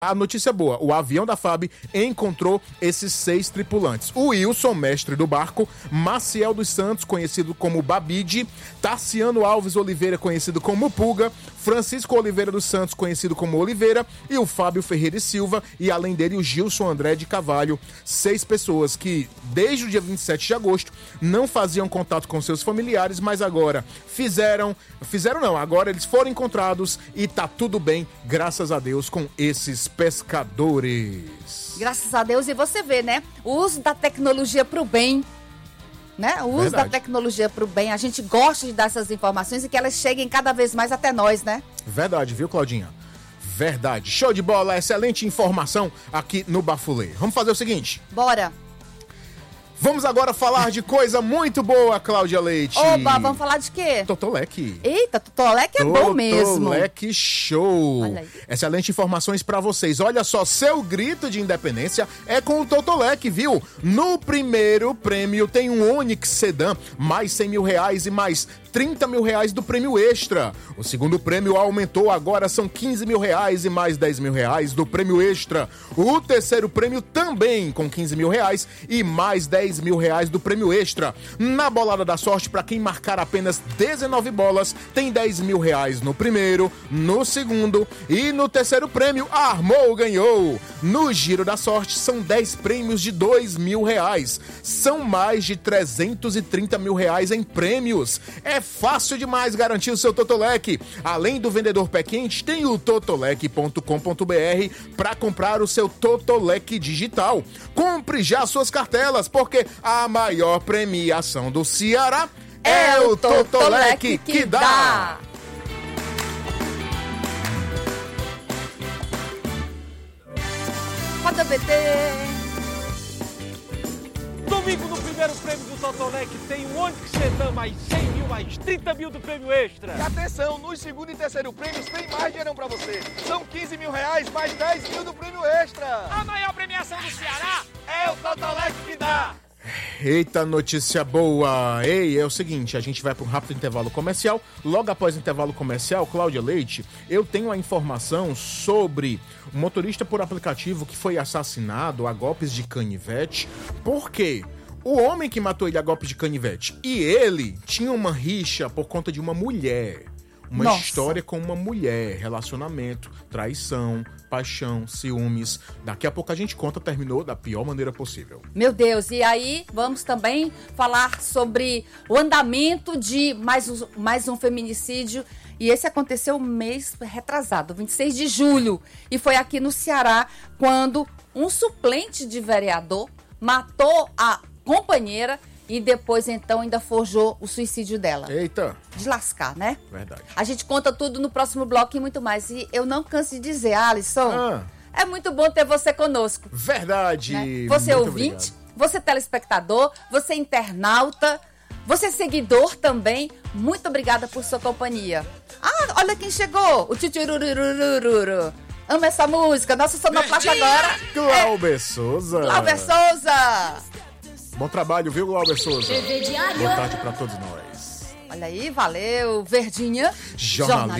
A notícia boa, o avião da FAB encontrou esses 6 tripulantes. O Wilson, mestre do barco, Maciel dos Santos, conhecido como Babide, Tarciano Alves Oliveira, conhecido como Pulga, Francisco Oliveira dos Santos, conhecido como Oliveira, e o Fábio Ferreira e Silva, e além dele o Gilson André de Carvalho. 6 pessoas que, desde o dia 27 de agosto, não faziam contato com seus familiares, mas agora agora eles foram encontrados e tá tudo bem, graças a Deus, com esses pescadores. Graças a Deus, e você vê, né? O uso da tecnologia pro bem, né? O uso da tecnologia pro bem, a gente gosta de dar essas informações e que elas cheguem cada vez mais até nós, né? Verdade, viu, Claudinha? Verdade. Show de bola, excelente informação aqui no Bafulê. Vamos fazer o seguinte. Bora. Vamos agora falar de coisa muito boa, Cláudia Leite. Oba, vamos falar de quê? Totolec. Eita, Totolec é bom mesmo. Totolec show. Olha aí. Excelente informações pra vocês. Olha só, seu grito de independência é com o Totolec, viu? No primeiro prêmio tem um Onix Sedan, mais 100 mil reais e mais 30 mil reais do prêmio extra. O segundo prêmio aumentou, agora são 15 mil reais e mais 10 mil reais do prêmio extra. O terceiro prêmio também com 15 mil reais e mais 10 mil reais do prêmio extra. Na bolada da sorte, para quem marcar apenas 19 bolas, tem 10 mil reais no primeiro, no segundo e no terceiro prêmio. Armou, ganhou. No giro da sorte, são 10 prêmios de 2 mil reais. São mais de 330 mil reais em prêmios. É fácil demais garantir o seu Totolec. Além do vendedor pé quente, tem o totolec.com.br para comprar o seu Totolec digital. Compre já suas cartelas, porque a maior premiação do Ceará é o Totolec que dá. Roda BT. Domingo, no primeiro prêmio do Totolec, tem um Onix Sedan mais 100 mil, mais 30 mil do prêmio extra. E atenção, nos segundo e terceiro prêmios tem mais dinheirão pra você. São 15 mil reais, mais 10 mil do prêmio extra. A maior premiação do Ceará é o Totolec que dá. Eita, notícia boa! Ei, é o seguinte, a gente vai para um rápido intervalo comercial. Logo após o intervalo comercial, Cláudia Leite, eu tenho a informação sobre um motorista por aplicativo que foi assassinado a golpes de canivete. Por quê? O homem que matou ele a golpes de canivete e ele tinha uma rixa por conta de uma mulher. Uma história com uma mulher, relacionamento, traição, paixão, ciúmes. Daqui a pouco a gente conta, terminou da pior maneira possível. Meu Deus, e aí vamos também falar sobre o andamento de mais um feminicídio. E esse aconteceu mês retrasado, 26 de julho. E foi aqui no Ceará, quando um suplente de vereador matou a companheira e depois, então, ainda forjou o suicídio dela. Eita! De lascar, né? Verdade. A gente conta tudo no próximo bloco e muito mais. E eu não canso de dizer, Alisson, é muito bom ter você conosco. Verdade! Né? Você muito ouvinte, obrigado. Você telespectador, você internauta, você seguidor também. Muito obrigada por sua companhia. Ah, olha quem chegou! O tchurururururu. Amo essa música. Nossa sonoplasta agora. Glauber Souza. Glauber Souza. Bom trabalho, viu, Glauber Souza? Boa tarde pra todos nós. Olha aí, valeu. Verdinha. Jornalismo